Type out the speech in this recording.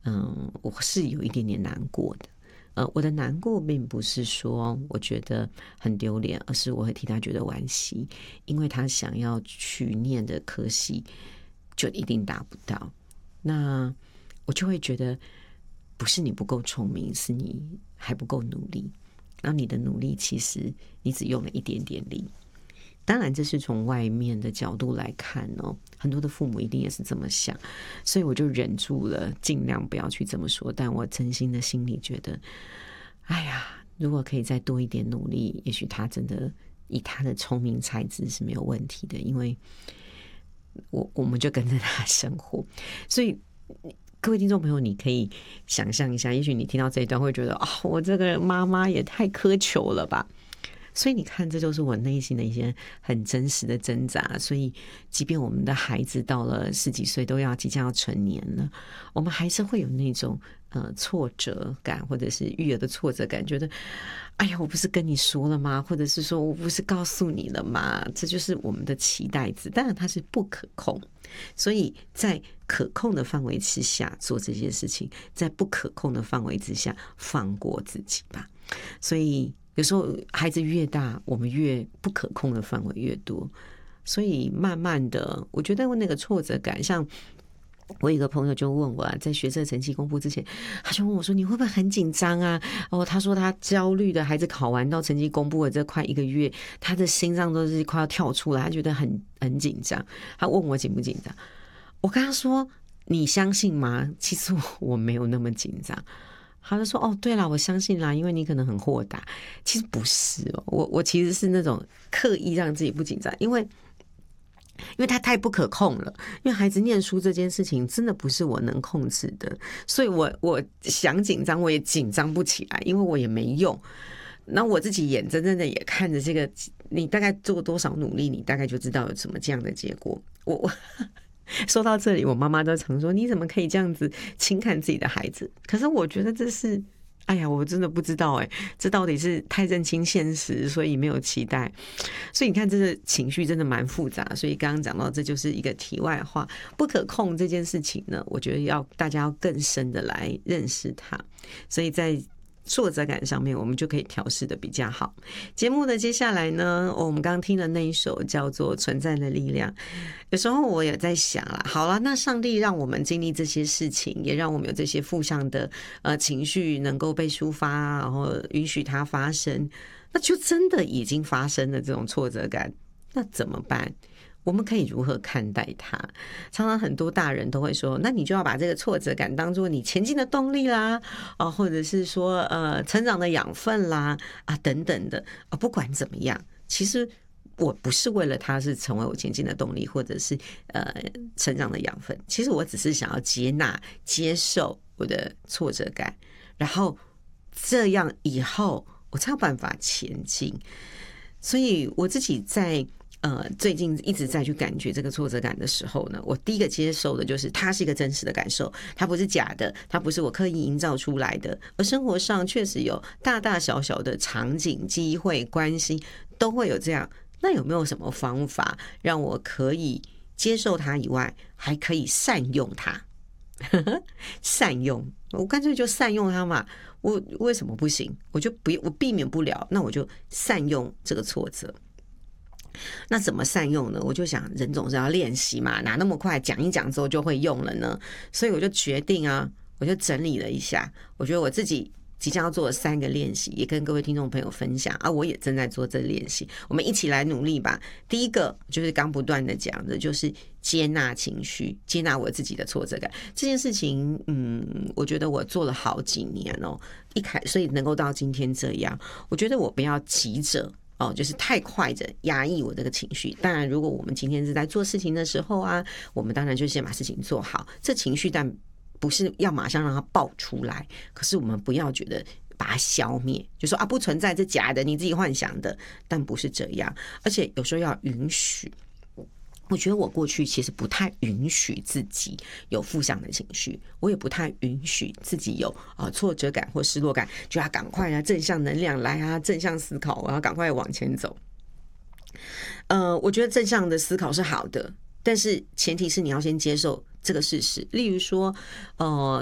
我是有一点点难过的。我的难过并不是说我觉得很丢脸，而是我会替他觉得惋惜，因为他想要去念的科系就一定达不到，那我就会觉得不是你不够聪明，是你还不够努力，然后你的努力其实你只用了一点点力。当然这是从外面的角度来看哦，很多的父母一定也是这么想，所以我就忍住了，尽量不要去这么说，但我真心的心里觉得，哎呀，如果可以再多一点努力，也许他真的以他的聪明才智是没有问题的，因为我们就跟着他生活。所以各位听众朋友，你可以想象一下，也许你听到这一段会觉得我这个妈妈也太苛求了吧。所以你看，这就是我内心的一些很真实的挣扎。所以即便我们的孩子到了10几岁都即将要成年了，我们还是会有那种挫折感，或者是育儿的挫折感，觉得哎呀，我不是跟你说了吗？或者是说我不是告诉你了吗？这就是我们的期待值，当然它是不可控，所以在可控的范围之下做这些事情，在不可控的范围之下放过自己吧。所以有时候孩子越大，我们越不可控的范围越多，所以慢慢的，我觉得那个挫折感，像我有一个朋友就问我在学测成绩公布之前，他就问我说：“你会不会很紧张啊？”他说他焦虑的孩子考完到成绩公布了这快1个月，他的心脏都是快要跳出来，他觉得很紧张。他问我紧不紧张，我跟他说：“你相信吗？其实我没有那么紧张。”他就说：“对啦，我相信啦，因为你可能很豁达。”其实不是我其实是那种刻意让自己不紧张，因为他太不可控了。因为孩子念书这件事情真的不是我能控制的，所以我想紧张我也紧张不起来，因为我也没用。那我自己眼睁睁的也看着这个，你大概做多少努力，你大概就知道有什么这样的结果。我说到这里，我妈妈都常说：“你怎么可以这样子轻看自己的孩子？”可是我觉得这是，哎呀，我真的不知道这到底是太认清现实，所以没有期待。所以你看，这个情绪真的蛮复杂。所以刚刚讲到，这就是一个题外话，不可控这件事情呢，我觉得大家要更深的来认识它。所以在挫折感上面，我们就可以调试的比较好。节目的接下来呢，我们刚刚听的那一首叫做《存在的力量》。有时候我也在想啦，好了，那上帝让我们经历这些事情，也让我们有这些负向的情绪能够被抒发，然后允许它发生，那就真的已经发生了这种挫折感，那怎么办？我们可以如何看待它？常常很多大人都会说，那你就要把这个挫折感当作你前进的动力啦，或者是说成长的养分啦，等等的，不管怎么样，其实我不是为了它是成为我前进的动力，或者是成长的养分，其实我只是想要接纳接受我的挫折感，然后这样以后我才有办法前进。所以我自己在最近一直在去感觉这个挫折感的时候呢，我第一个接受的就是它是一个真实的感受，它不是假的，它不是我刻意营造出来的，而生活上确实有大大小小的场景、机会、关系都会有这样。那有没有什么方法让我可以接受它以外，还可以善用它？善用，我干脆就善用它嘛。我为什么不行？我避免不了，那我就善用这个挫折。那怎么善用呢？我就想人总是要练习嘛，哪那么快讲一讲之后就会用了呢？所以我就决定我就整理了一下，我觉得我自己即将要做的3个练习，也跟各位听众朋友分享我也正在做这练习，我们一起来努力吧。第一个就是刚不断的讲的，就是接纳情绪，接纳我自己的挫折感这件事情。我觉得我做了好几年所以能够到今天这样，我觉得我不要急着就是太快的压抑我这个情绪。当然如果我们今天是在做事情的时候我们当然就先把事情做好，这情绪但不是要马上让它爆出来，可是我们不要觉得把它消灭，就说不存在，这假的，你自己幻想的，但不是这样。而且有时候要允许，我觉得我过去其实不太允许自己有负向的情绪，我也不太允许自己有挫折感或失落感，就要赶快正向能量来正向思考，我要赶快往前走。我觉得正向的思考是好的，但是前提是你要先接受这个事实。例如说